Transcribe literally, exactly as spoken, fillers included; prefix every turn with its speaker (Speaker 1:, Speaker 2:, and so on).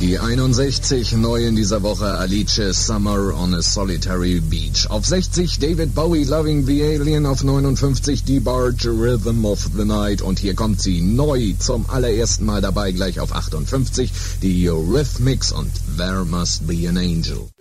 Speaker 1: Die einundsechzig, neu in dieser Woche Alice, Summer on a Solitary Beach. Auf sechzig David Bowie, Loving the Alien. Auf neunundfünfzig die Barge, Rhythm of the Night. Und hier kommt sie neu zum allerersten Mal dabei, gleich auf achtundfünfzig, die Eurythmics und There Must Be an Angel.